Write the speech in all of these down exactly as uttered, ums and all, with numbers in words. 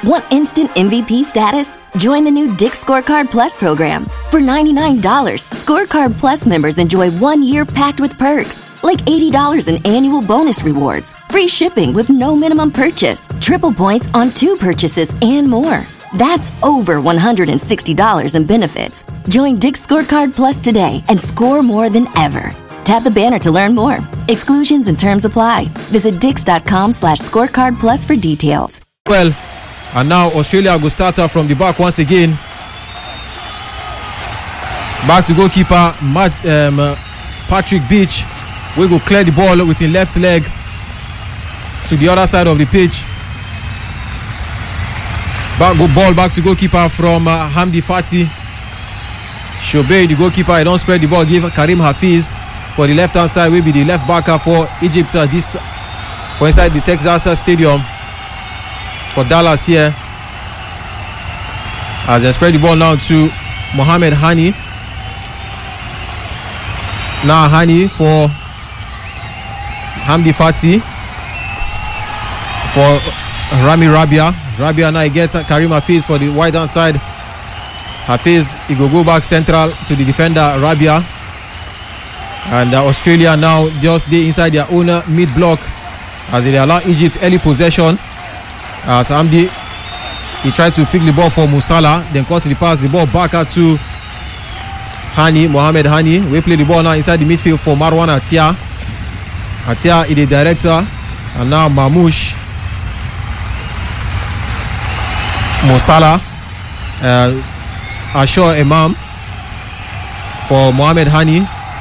Want instant M V P status? Join the new Dick's Scorecard Plus program. For ninety-nine dollars, Scorecard Plus members enjoy one year packed with perks, like eighty dollars in annual bonus rewards, free shipping with no minimum purchase, triple points on two purchases, and more. That's over one hundred sixty dollars in benefits. Join Dick's Scorecard Plus today and score more than ever. Tap the banner to learn more. Exclusions and terms apply. Visit dix.com slash scorecard plus for details. Well, and now Australia will start out from the back once again. Back to goalkeeper Matt, um, uh, Patrick Beach. We will clear the ball with his left leg to the other side of the pitch. Back, go ball back to goalkeeper from uh, Hamdi Fati. Shobe, the goalkeeper, I don't spread the ball. Give Karim Hafiz for the left hand side. Will be the left backer for Egypt. Uh, this for inside the Texas uh, Stadium for Dallas here. As they spread the ball now to Mohamed Hani. Now Hani for Hamdi Fati for Rami Rabia. Rabia now gets Karim Hafiz for the wide hand side. Hafiz, he will go back central to the defender Rabia. And uh, Australia now just they inside their own uh, mid block as they allow Egypt early possession. As Hamdi, he tried to flick the ball for Musala, then cut the pass, the ball back out to Hani, Mohamed Hani. We play the ball now inside the midfield for Marwan Atia. Atia is the director, and now Mamouche, Musala, uh, Ashur Imam for Mohamed Hani.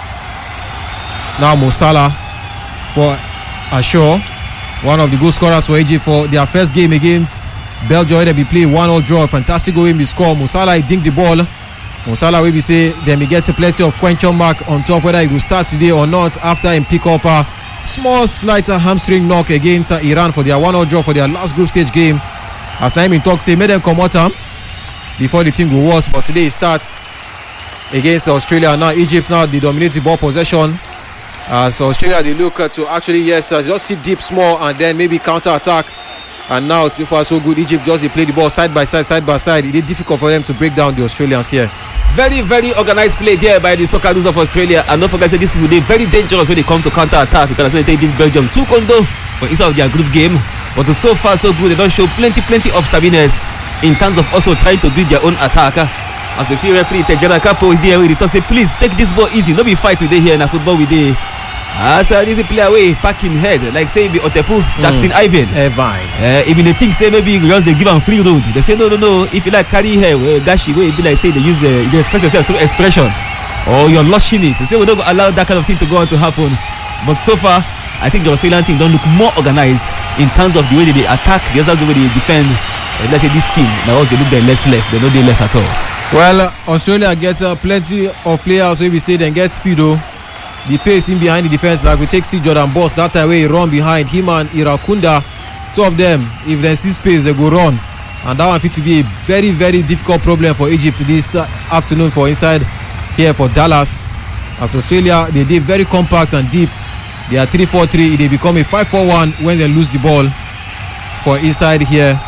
Now Musala for Ashur, one of the goal scorers for Egypt for their first game against Belgium. They be playing one all draw. Fantastic goal in the score. Musala he dink the ball. Musala will be say then we get plenty of question mark on top whether he will start today or not after him pick up a small slight hamstring knock against uh, Iran for their one all draw for their last group stage game. As Naim talk say made them come out um, before the team go worse, but today it starts against Australia. Now Egypt now they dominate the ball possession. Uh, so Australia they look uh, to actually yes uh, just sit deep small and then maybe counter attack. And now so far so good. Egypt just they play the ball side by side, side by side. It is difficult for them to break down the Australians here. Very, very organized play there by the Socceroos of Australia. And don't forget that these people, they're very dangerous when they come to counter attack, because they take this Belgium two condo for inside of their group game. But so far so good, they don't show plenty, plenty of savviness in terms of also trying to build their own attack. As they see referee Tejana Kapo here, we say please take this ball easy. No be fight with here in a football with the as uh, this player away packing head like say be Otepu Jackson mm. Ivan. Evan. Uh, even they think say maybe just they give them free road. They say no no no. If you like carry hair, well, gashi way be like say they use uh, they express yourself through expression, or you're lushing it. They say we don't allow that kind of thing to go on to happen. But so far, I think the Australian team don't look more organized in terms of the way they attack, the other way they defend. Uh, let's say this team now they look they less less. They know they less at all. Well, uh, Australia gets uh, plenty of players. So we say they get speedo. The pace in behind the defense, like we take see Jordan Boss that time where he run behind him and Irakunda. Two of them, if they see space, they go run, and that one fit to be a very, very difficult problem for Egypt this uh, afternoon for inside here for Dallas. As Australia, they did very compact and deep. They are three four three. They become a five four one when they lose the ball for inside here.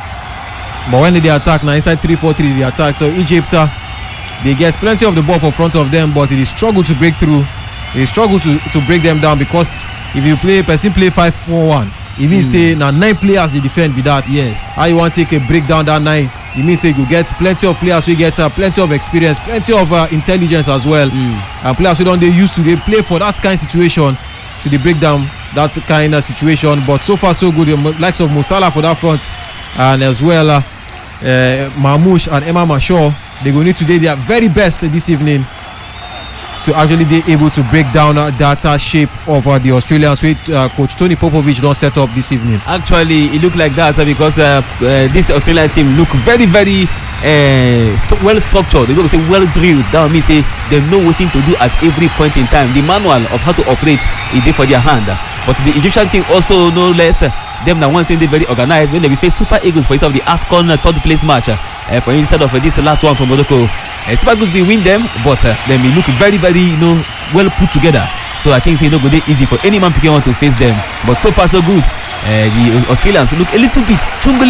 But when they attack now inside three four three, they attack. So Egypt, uh, they get plenty of the ball for front of them, but it is struggle to break through. They struggle to, to break them down, because if you play person play five four one, it means mm. say now nine players they defend with that. Yes. How you want to take a break down that nine? It means say you get plenty of players who get uh, plenty of experience, plenty of uh, intelligence as well. Mm. And players who don't they used to they play for that kind of situation to the break down that kind of situation. But so far so good. The likes of Musala for that front, and as well uh, uh, Mamouche and Emma Mashor, they will need to do their very best this evening to actually be able to break down uh, that uh, shape of uh, the Australians which uh, coach Tony Popovich don't set up this evening. Actually, it looked like that uh, because uh, uh, this Australian team look very, very uh, st- well structured. They don't say well drilled. That means say they know what to do at every point in time. The manual of how to operate is there for their hand. But the Egyptian team also no less. Uh, them that want to be very organized when they will face Super Eagles for instead of the AFCON uh, third place match uh, uh, for instead of uh, this last one from Morocco. Uh, Super Eagles will win them, but uh, they may look very, very, you know, well put together. So I think it's not going to be easy for any man picking one to face them. But so far so good. Uh, the Australians look a little bit